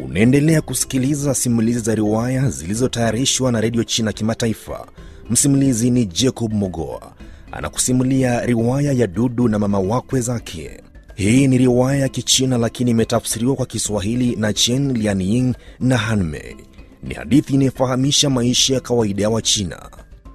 Unaendelea kusikiliza simulizi za riwaya zilizotayarishwa na redio China Kimataifa. Msimulizi ni Jacob Mogoa. Anakusimulia riwaya ya Dudu na mama wakwe zake. Hii ni riwaya ya Kichina lakini imetafsiriwa kwa Kiswahili na Chen Lianying na Hanmei. Ni hadithi inayofahamisha maisha ya kawaida ya Wachina.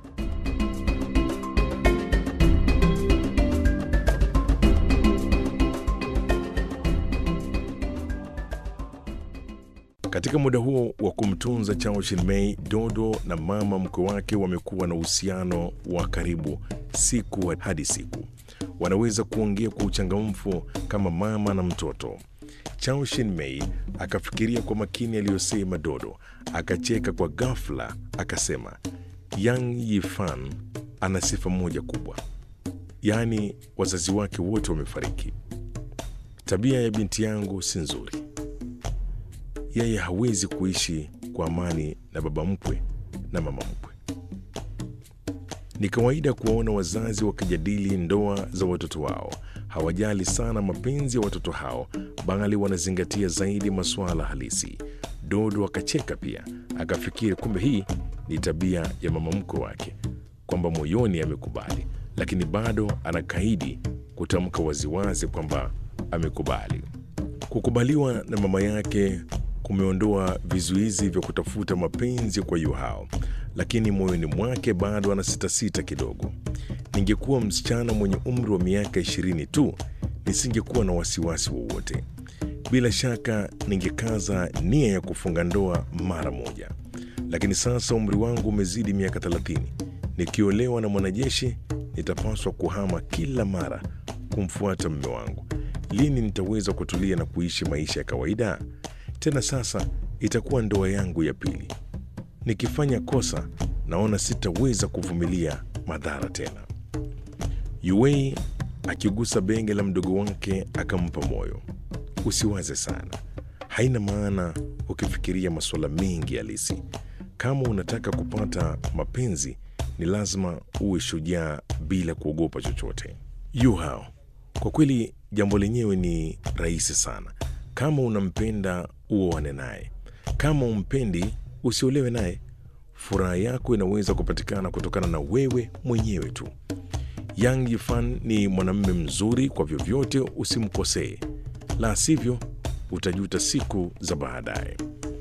Katika muda huo wa kumtunza Chao Shin-mei, Dodo na mama mkwe wake wamekuwa na uhusiano wa karibu siku hadi siku. Wanaweza kuongea kwa uchangamfu kama mama na mtoto. Chao Shin-mei akafikiria kwa makini aliyosema Dodo, akacheka kwa ghafla, akasema, Yang Yifan ana sifa moja kubwa, yaani wazazi wake wote wamefariki. Tabia ya binti yangu si nzuri. Yeye hawezi kuishi kwa amani na baba mkwe na mama mkwe. Ni kawaida kuwaona wazazi wakijadili ndoa za watoto wao. Hawajali sana mapenzi ya watoto hao, bali wanazingatia zaidi masuala halisi. Dodo akacheka pia, akafikiri kumbe hii ni tabia ya mama mkwe wake, kwamba moyoni amekubali, lakini bado anakaidi kutamka waziwazi kwamba amekubali. Kukubaliwa na mama yake kumeondoa vizuizi vya kutafuta mapenzi kwa Yu Hao, lakini moyoni mwake bado anasitasita kidogo. Ningekuwa msichana mwenye umri wa miaka 20 tu, nisingekuwa na wasiwasi wowote. Bila shaka ningekaza nia ya kufunga ndoa mara moja. Lakini sasa umri wangu umezidi miaka 30. Nikiolewa na mwanajeshi, nitapaswa kuhama kila mara kumfuata mume wangu. Lini nitaweza kutulia na kuishi maisha ya kawaida? Tena sasa itakuwa ndoa yangu ya pili. Nikifanya kosa, naona sitaweza kuvumilia madhara tena. Yuwei akigusa benge la mdogo wake akampa moyo. Usiwaze sana. Haina maana ukifikiria masuala mengi halisi. Kama unataka kupata mapenzi, ni lazima uwe shujaa bila kuogopa chochote. Yu Hao, kwa kweli jambo lenyewe ni rahisi sana. Kama unampenda uoane naye. Kama umpendi usiolewe naye. Furaha yako inaweza kupatikana kutokana na wewe mwenyewe tu. Yang Yifan ni mwanamume mzuri, kwa vyovyote usimkosee. La sivyo utajuta siku za baadaye.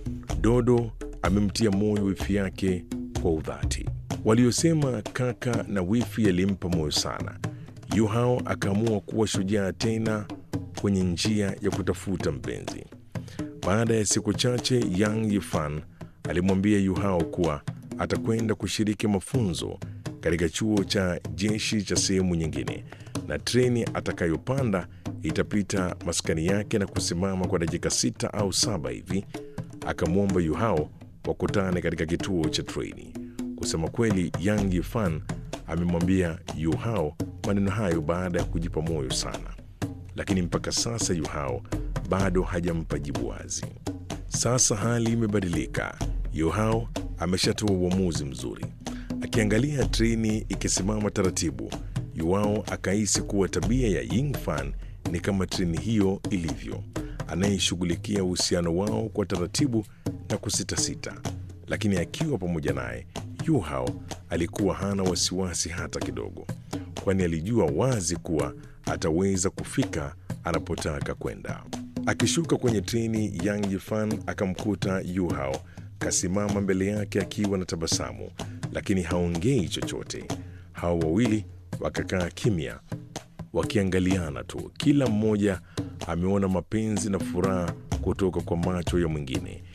Dodo amemtia moyo wifi yake kwa udhati. Waliosema kaka na wifi yalimpa moyo sana. Yu Hao akaamua kuwa shujaa tena kwenye njia ya kutafuta mpenzi. Baada ya siku chache, Yang Yifan alimwambia Yu Hao kuwa atakwenda kushiriki mafunzo katika chuo cha jeshi cha sehemu nyingine, na treni atakayopanda itapita maskani yake na kusimama kwa dakika 6 au 7 hivi. Akamwomba Yu Hao wakutane katika kituo cha treni. Kusema kweli, Yang Yifan amemwambia Yu Hao maneno hayo baada ya kujipa moyo sana, lakini mpaka sasa Yu Hao bado hajampa jibu wazi. Sasa hali imebadilika. Yu Hao ameshatoa uamuzi mzuri. Akiangalia treni ikisimama taratibu, Yu Hao akahisi kuwa tabia ya Ying Fan ni kama treni hiyo ilivyo, anayeshughulikia uhusiano wao kwa taratibu na kusitasita. Lakini akiwa pamoja naye, Yu Hao alikuwa hana wasiwasi hata kidogo, kwani alijua wazi kuwa ataweza kufika anapotaka kwenda. Akishuka kwenye treni, Yang Yifan akamkuta Yu Hao kasimama mbele yake akiwa na tabasamu, lakini haongei chochote. Hao wawili wakakaa kimya, wakiangaliana tu. Kila mmoja ameona mapenzi na furaha kutoka kwa macho ya mwingine.